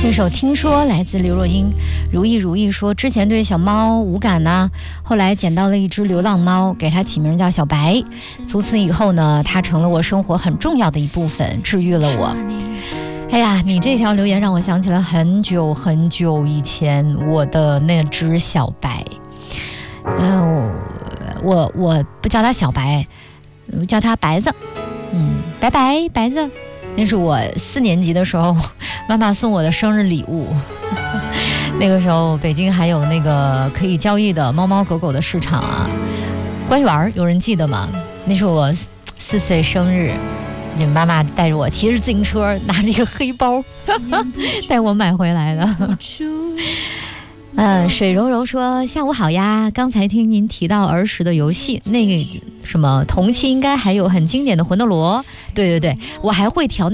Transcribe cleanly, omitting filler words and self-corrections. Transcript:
这首听说来自刘若英。如意说，之前对小猫无感呢，后来捡到了一只流浪猫，给它起名叫小白。从此以后呢，它成了我生活很重要的一部分，治愈了我。哎呀，你这条留言让我想起了很久很久以前我的那只小白。我不叫它小白，我叫它白子。白子。那是我4年级的时候妈妈送我的生日礼物。那个时候北京还有那个可以交易的猫猫狗狗的市场啊，官园，有人记得吗？那是我4岁生日，就妈妈带着我骑着自行车，拿着一个黑包带我买回来的。水柔柔说，下午好呀，刚才听您提到儿时的游戏，那个什么同期应该还有很经典的魂斗罗。对，我还会调